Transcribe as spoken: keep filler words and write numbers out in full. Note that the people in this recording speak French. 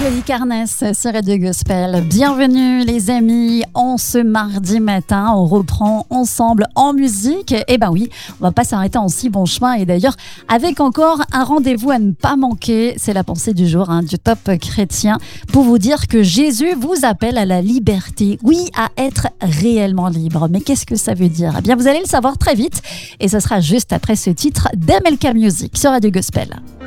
Carnes sur Radio Gospel. Bienvenue les amis, en ce mardi matin, on reprend ensemble en musique. Et ben oui, on va pas s'arrêter en si bon chemin et d'ailleurs avec encore un rendez-vous à ne pas manquer. C'est la pensée du jour hein, du Top Chrétien pour vous dire que Jésus vous appelle à la liberté. Oui, à être réellement libre. Mais qu'est-ce que ça veut dire? Eh bien, vous allez le savoir très vite et ce sera juste après ce titre d'M L K Music sur Radio Gospel.